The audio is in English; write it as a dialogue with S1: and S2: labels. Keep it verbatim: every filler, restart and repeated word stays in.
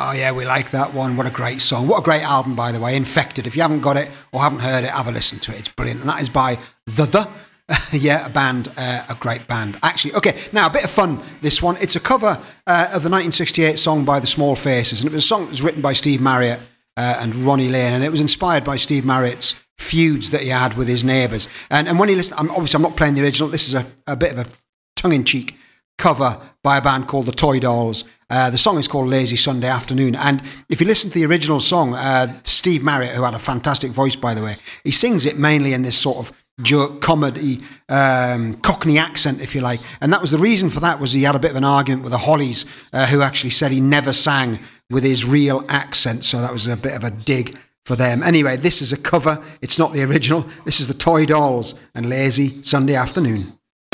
S1: Oh, yeah, we like that one. What a great song. What a great album, by the way, Infected. If you haven't got it or haven't heard it, have a listen to it. It's brilliant. And that is by The The. Yeah, a band, uh, a great band. Actually, okay, now a bit of fun, this one. It's a cover uh, of the nineteen sixty-eight song by the Small Faces, and it was a song that was written by Steve Marriott uh, and Ronnie Lane, and it was inspired by Steve Marriott's feuds that he had with his neighbours. And and when you listen, I'm, obviously I'm not playing the original, this is a, a bit of a tongue-in-cheek cover by a band called the Toy Dolls. Uh, the song is called Lazy Sunday Afternoon, and if you listen to the original song, uh, Steve Marriott, who had a fantastic voice, by the way, he sings it mainly in this sort of joke comedy um, Cockney accent, if you like, and that was the reason for that. Was he had a bit of an argument with the Hollies, uh, who actually said he never sang with his real accent, so that was a bit of a dig for them. Anyway, this is a cover, it's not the original. This is the Toy Dolls and Lazy Sunday Afternoon.